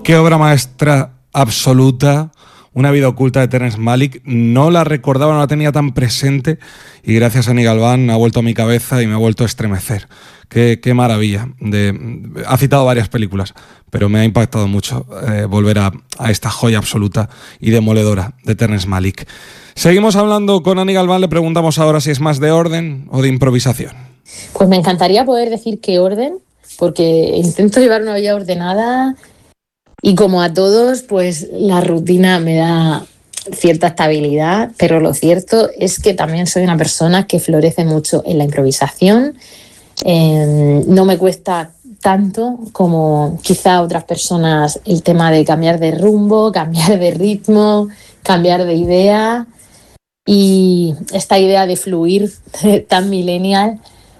Qué obra maestra absoluta, Una vida oculta de Terrence Malick. No la recordaba, no la tenía tan presente y gracias a Ani Galván ha vuelto a mi cabeza y me ha vuelto a estremecer. Qué maravilla. Ha citado varias películas, pero me ha impactado mucho volver a esta joya absoluta y demoledora de Terrence Malick. Seguimos hablando con Ani Galván, le preguntamos ahora si es más de orden o de improvisación. Pues me encantaría poder decir que orden, porque intento llevar una vida ordenada y como a todos, pues la rutina me da cierta estabilidad, pero lo cierto es que también soy una persona que florece mucho en la improvisación. No me cuesta tanto como quizá otras personas el tema de cambiar de rumbo, cambiar de ritmo, cambiar de idea, y esta idea de fluir tan millennial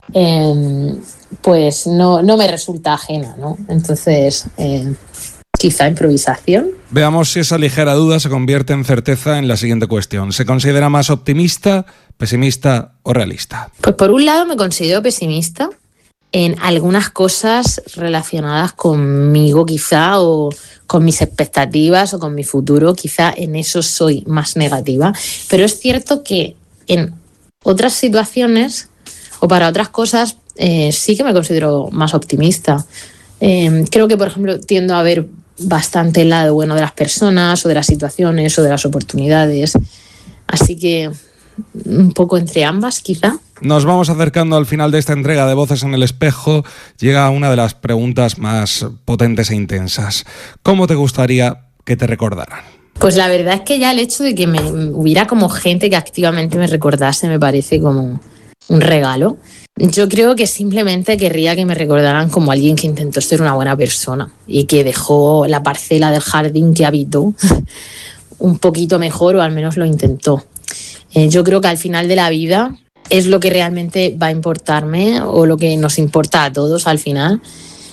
pues no me resulta ajena, ¿no? Entonces quizá improvisación. Veamos si esa ligera duda se convierte en certeza en la siguiente cuestión. ¿Se considera más optimista, pesimista o realista? Pues por un lado me considero pesimista en algunas cosas relacionadas conmigo quizá, o con mis expectativas o con mi futuro. Quizá en eso soy más negativa, pero es cierto que en otras situaciones o para otras cosas sí que me considero más optimista. Creo que, por ejemplo, tiendo a ver bastante el lado bueno de las personas o de las situaciones o de las oportunidades. Así que un poco entre ambas, quizá. Nos vamos acercando al final de esta entrega de Voces en el Espejo. Llega una de las preguntas más potentes e intensas. ¿Cómo te gustaría que te recordaran? Pues la verdad es que ya el hecho de que me hubiera como gente que activamente me recordase me parece como un regalo. Yo creo que simplemente querría que me recordaran como alguien que intentó ser una buena persona y que dejó la parcela del jardín que habitó un poquito mejor, o al menos lo intentó. Yo creo que al final de la vida es lo que realmente va a importarme, o lo que nos importa a todos al final,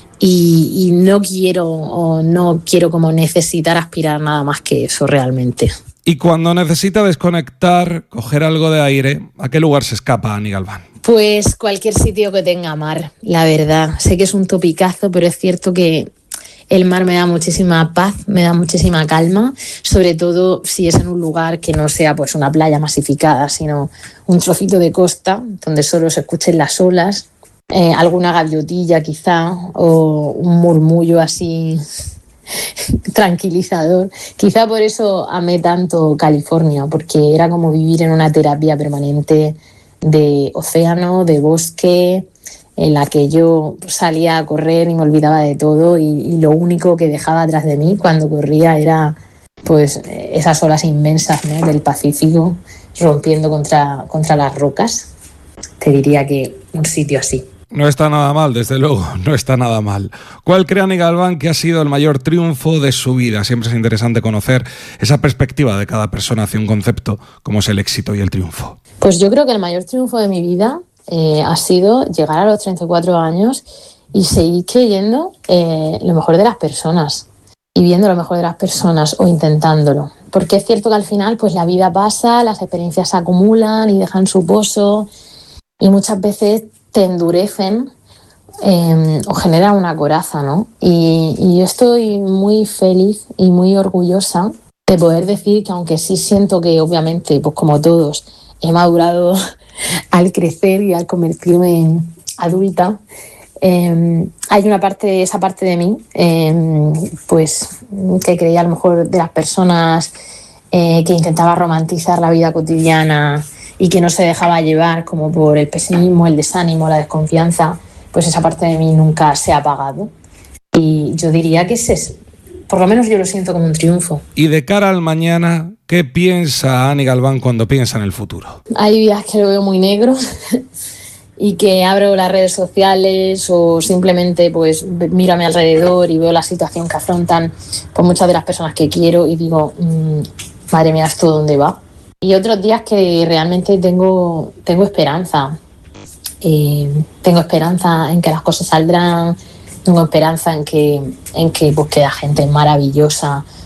y no quiero como necesitar aspirar nada más que eso realmente. Y cuando necesita desconectar, coger algo de aire, ¿a qué lugar se escapa Ani Galván? Pues cualquier sitio que tenga mar, la verdad. Sé que es un topicazo, pero es cierto que el mar me da muchísima paz, me da muchísima calma, sobre todo si es en un lugar que no sea pues una playa masificada, sino un trocito de costa donde solo se escuchen las olas, alguna gaviotilla quizá, o un murmullo así tranquilizador. Quizá por eso amé tanto California, porque era como vivir en una terapia permanente de océano, de bosque, en la que yo salía a correr y me olvidaba de todo, y lo único que dejaba atrás de mí cuando corría era pues esas olas inmensas, ¿no?, del Pacífico rompiendo contra las rocas. Te diría que un sitio así. No está nada mal, desde luego, no está nada mal. ¿Cuál cree Ani Galván que ha sido el mayor triunfo de su vida? Siempre es interesante conocer esa perspectiva de cada persona hacia un concepto como es el éxito y el triunfo. Pues yo creo que el mayor triunfo de mi vida ha sido llegar a los 34 años y seguir creyendo lo mejor de las personas y viendo lo mejor de las personas, o intentándolo. Porque es cierto que al final pues la vida pasa, las experiencias se acumulan y dejan su pozo, y muchas veces te endurecen o generan una coraza, ¿no? Y yo estoy muy feliz y muy orgullosa de poder decir que, aunque sí siento que obviamente, pues como todos, he madurado al crecer y al convertirme en adulta, hay esa parte de mí pues que creía a lo mejor de las personas que intentaba romantizar la vida cotidiana y que no se dejaba llevar como por el pesimismo, el desánimo, la desconfianza. Pues esa parte de mí nunca se ha apagado, y yo diría que por lo menos yo lo siento como un triunfo. Y de cara al mañana, ¿qué piensa Ani Galván cuando piensa en el futuro? Hay días que lo veo muy negro y que abro las redes sociales o simplemente pues miro a mi alrededor y veo la situación que afrontan pues muchas de las personas que quiero y digo, madre mía, ¿esto dónde va? Y otros días que realmente tengo esperanza. Tengo esperanza en que las cosas saldrán, tengo esperanza en que pues queda gente maravillosa